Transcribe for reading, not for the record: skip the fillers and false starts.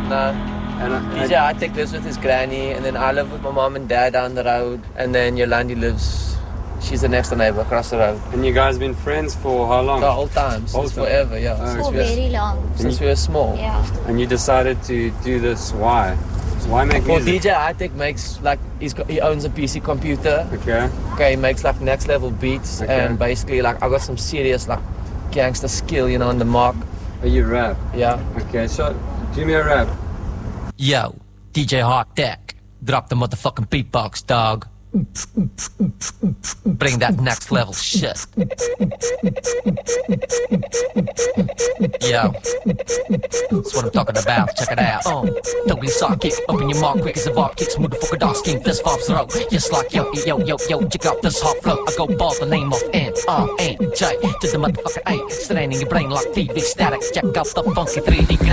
No. And DJ Hightech lives with his granny, and then I live with my mom and dad down the road, and then Yolandi lives, she's the next door neighbor across the road. you guys been friends for how long? The whole time, since forever, yeah. For very long. Since we were small. Yeah. And you decided to do this, why? So why make Well, music? DJ Hightech makes, like, he owns a PC computer. Okay, He makes, like, next level beats, and basically, like, I got some serious, like, gangster skill, you know, on the mark. Oh, you rap? Yeah. Okay, so do me a rap. Yo, DJ Hightech, drop the motherfucking beatbox, dog. Bring that next level shit. Yo, that's what I'm talking about. Check it out. Totally sidekick, open your mouth quick as a vibe kicks. Motherfucker dark skin, this vibe's throw. Just like yo, check out this hot flow. I go by the name of N-R-N-J to the motherfucker A. Straining your brain like TV static. Check out the funky 3D graphics.